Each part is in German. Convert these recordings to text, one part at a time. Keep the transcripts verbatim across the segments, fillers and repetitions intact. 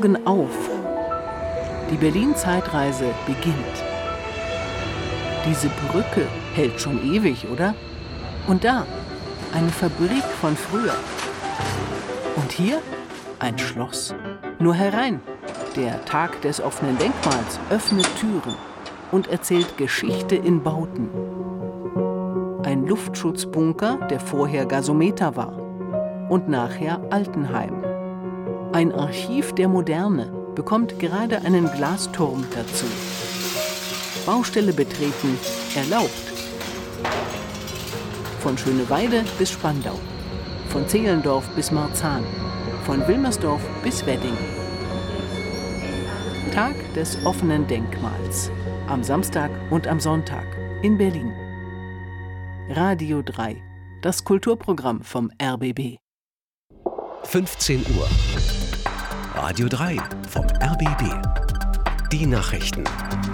Augen auf. Die Berlin-Zeitreise beginnt. Diese Brücke hält schon ewig, oder? Und da, eine Fabrik von früher. Und hier ein Schloss. Nur herein. Der Tag des offenen Denkmals öffnet Türen und erzählt Geschichte in Bauten. Ein Luftschutzbunker, der vorher Gasometer war und nachher Altenheim. Ein Archiv der Moderne bekommt gerade einen Glasturm dazu. Baustelle betreten erlaubt. Von Schöneweide bis Spandau, von Zehlendorf bis Marzahn, von Wilmersdorf bis Wedding. Tag des offenen Denkmals. Am Samstag und am Sonntag in Berlin. Radio drei, das Kulturprogramm vom R B B. fünfzehn Uhr. Radio drei vom R B B. Die Nachrichten.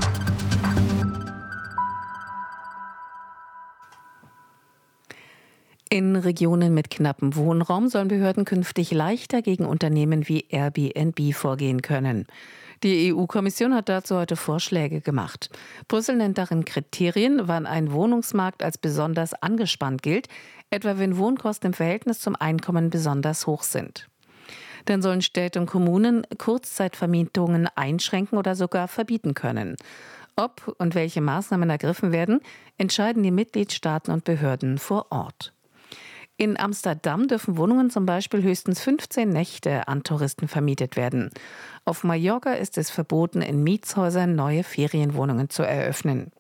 In Regionen mit knappem Wohnraum sollen Behörden künftig leichter gegen Unternehmen wie Airbnb vorgehen können. Die E U-Kommission hat dazu heute Vorschläge gemacht. Brüssel nennt darin Kriterien, wann ein Wohnungsmarkt als besonders angespannt gilt, etwa wenn Wohnkosten im Verhältnis zum Einkommen besonders hoch sind. Dann sollen Städte und Kommunen Kurzzeitvermietungen einschränken oder sogar verbieten können. Ob und welche Maßnahmen ergriffen werden, entscheiden die Mitgliedstaaten und Behörden vor Ort. In Amsterdam dürfen Wohnungen zum Beispiel höchstens fünfzehn Nächte an Touristen vermietet werden. Auf Mallorca ist es verboten, in Mietshäusern neue Ferienwohnungen zu eröffnen.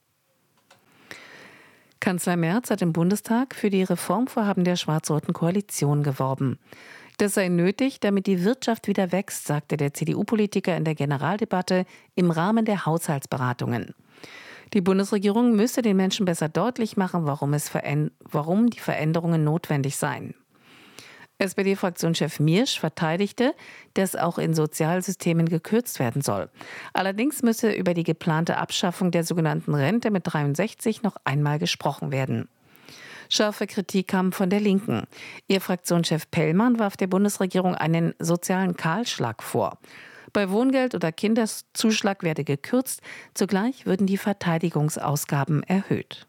Kanzler Merz hat im Bundestag für die Reformvorhaben der schwarz-roten Koalition geworben. Das sei nötig, damit die Wirtschaft wieder wächst, sagte der C D U-Politiker in der Generaldebatte im Rahmen der Haushaltsberatungen. Die Bundesregierung müsse den Menschen besser deutlich machen, warum, es veränd- warum die Veränderungen notwendig seien. S P D-Fraktionschef Miersch verteidigte, dass auch in Sozialsystemen gekürzt werden soll. Allerdings müsse über die geplante Abschaffung der sogenannten Rente mit dreiundsechzig noch einmal gesprochen werden. Scharfe Kritik kam von der Linken. Ihr Fraktionschef Pellmann warf der Bundesregierung einen sozialen Kahlschlag vor. Bei Wohngeld oder Kinderzuschlag werde gekürzt, zugleich würden die Verteidigungsausgaben erhöht.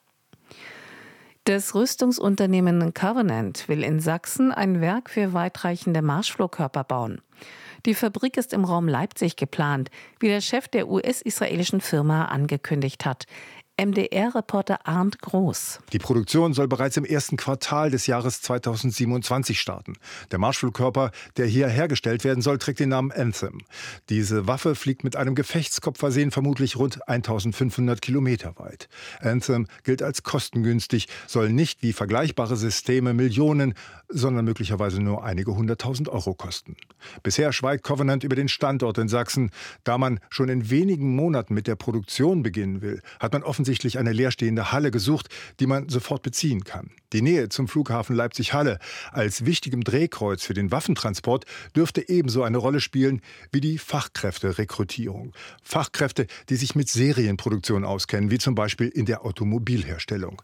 Das Rüstungsunternehmen Covenant will in Sachsen ein Werk für weitreichende Marschflugkörper bauen. Die Fabrik ist im Raum Leipzig geplant, wie der Chef der U S-israelischen Firma angekündigt hat. M D R-Reporter Arndt Groß. Die Produktion soll bereits im ersten Quartal des Jahres zweitausendsiebenundzwanzig starten. Der Marschflugkörper, der hier hergestellt werden soll, trägt den Namen Anthem. Diese Waffe fliegt mit einem Gefechtskopf versehen vermutlich rund eintausendfünfhundert Kilometer weit. Anthem gilt als kostengünstig, soll nicht wie vergleichbare Systeme Millionen, sondern möglicherweise nur einige hunderttausend Euro kosten. Bisher schweigt Covenant über den Standort in Sachsen. Da man schon in wenigen Monaten mit der Produktion beginnen will, hat man offensichtlich eine leerstehende Halle gesucht, die man sofort beziehen kann. Die Nähe zum Flughafen Leipzig-Halle als wichtigem Drehkreuz für den Waffentransport dürfte ebenso eine Rolle spielen wie die Fachkräfterekrutierung. Fachkräfte, die sich mit Serienproduktion auskennen, wie zum Beispiel in der Automobilherstellung.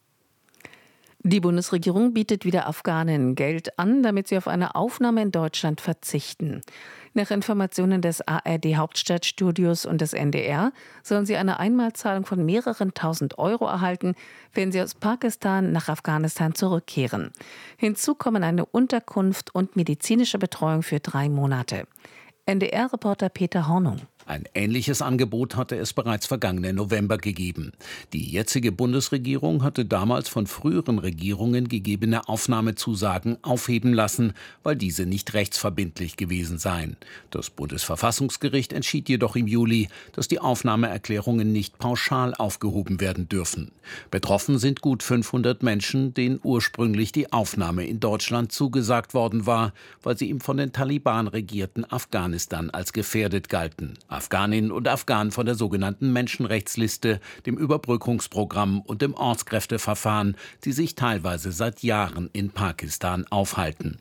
Die Bundesregierung bietet wieder Afghanen Geld an, damit sie auf eine Aufnahme in Deutschland verzichten. Nach Informationen des A R D-Hauptstadtstudios und des N D R sollen sie eine Einmalzahlung von mehreren tausend Euro erhalten, wenn sie aus Pakistan nach Afghanistan zurückkehren. Hinzu kommen eine Unterkunft und medizinische Betreuung für drei Monate. N D R-Reporter Peter Hornung. Ein ähnliches Angebot hatte es bereits vergangenen November gegeben. Die jetzige Bundesregierung hatte damals von früheren Regierungen gegebene Aufnahmezusagen aufheben lassen, weil diese nicht rechtsverbindlich gewesen seien. Das Bundesverfassungsgericht entschied jedoch im Juli, dass die Aufnahmeerklärungen nicht pauschal aufgehoben werden dürfen. Betroffen sind gut fünfhundert Menschen, denen ursprünglich die Aufnahme in Deutschland zugesagt worden war, weil sie im von den Taliban regierten Afghanistan als gefährdet galten. Afghaninnen und Afghanen von der sogenannten Menschenrechtsliste, dem Überbrückungsprogramm und dem Ortskräfteverfahren, die sich teilweise seit Jahren in Pakistan aufhalten.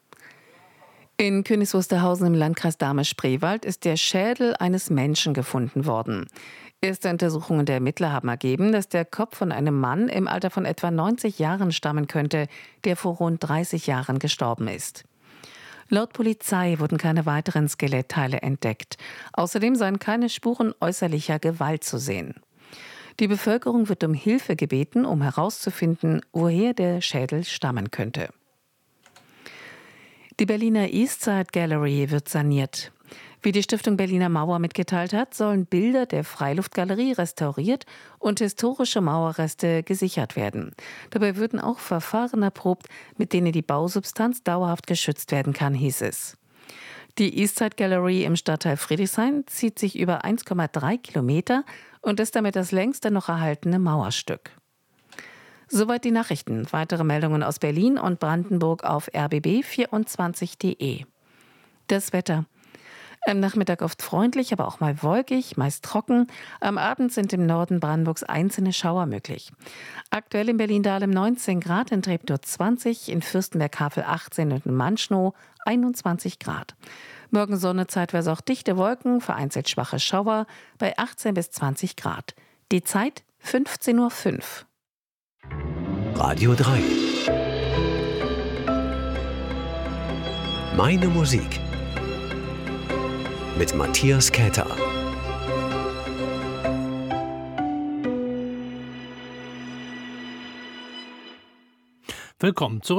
In Königs Wusterhausen im Landkreis Dahme-Spreewald ist der Schädel eines Menschen gefunden worden. Erste Untersuchungen der Ermittler haben ergeben, dass der Kopf von einem Mann im Alter von etwa neunzig Jahren stammen könnte, der vor rund dreißig Jahren gestorben ist. Laut Polizei wurden keine weiteren Skelettteile entdeckt. Außerdem seien keine Spuren äußerlicher Gewalt zu sehen. Die Bevölkerung wird um Hilfe gebeten, um herauszufinden, woher der Schädel stammen könnte. Die Berliner Eastside Gallery wird saniert. Wie die Stiftung Berliner Mauer mitgeteilt hat, sollen Bilder der Freiluftgalerie restauriert und historische Mauerreste gesichert werden. Dabei würden auch Verfahren erprobt, mit denen die Bausubstanz dauerhaft geschützt werden kann, hieß es. Die Eastside Gallery im Stadtteil Friedrichshain zieht sich über eins Komma drei Kilometer und ist damit das längste noch erhaltene Mauerstück. Soweit die Nachrichten. Weitere Meldungen aus Berlin und Brandenburg auf r b b vierundzwanzig punkt d e. Das Wetter. Am Nachmittag oft freundlich, aber auch mal wolkig, meist trocken. Am Abend sind im Norden Brandenburgs einzelne Schauer möglich. Aktuell in Berlin-Dahlem neunzehn Grad, in Treptow zwanzig, in Fürstenberg-Havel achtzehn und in Manschnow einundzwanzig Grad. Morgen Sonne, zeitweise auch dichte Wolken, vereinzelt schwache Schauer bei achtzehn bis zwanzig Grad. Die Zeit fünfzehn Uhr fünf. Radio drei. Meine Musik. Mit Matthias Käther. Willkommen zurück.